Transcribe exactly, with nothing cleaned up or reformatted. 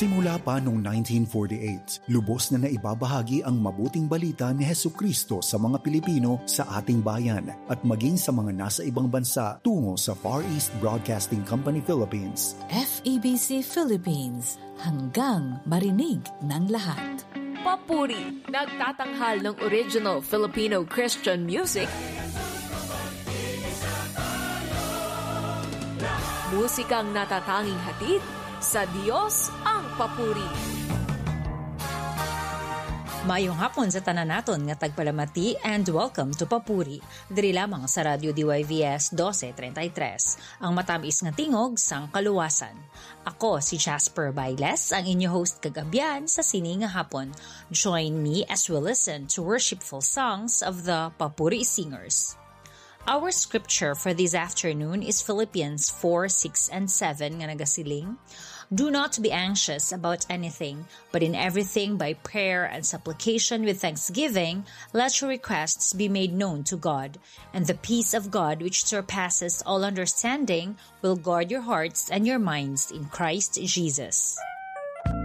Simula pa noong nineteen forty-eight, lubos na naibabahagi ang mabuting balita ni Hesukristo sa mga Pilipino sa ating bayan at maging sa mga nasa ibang bansa tungo sa Far East Broadcasting Company Philippines. F E B C Philippines, hanggang marinig ng lahat. Papuri, nagtatanghal ng original Filipino Christian music. Musikang natatanging hatid sa Diyos ang papuri. Mayong hapon sa tanan naton nga tagpalamati and welcome to Papuri. Diri lamang sa Radio D Y V S twelve thirty-three, ang matamis nga tingog sang kaluwasan. Ako si Jasper Bailes, ang inyo host kagabian sa sini nga hapon. Join me as we listen to worshipful songs of the Papuri singers. Our scripture for this afternoon is Philippians four, six, and seven nga nagasiling. Do not be anxious about anything, but in everything by prayer and supplication with thanksgiving, let your requests be made known to God. And the peace of God, which surpasses all understanding, will guard your hearts and your minds in Christ Jesus.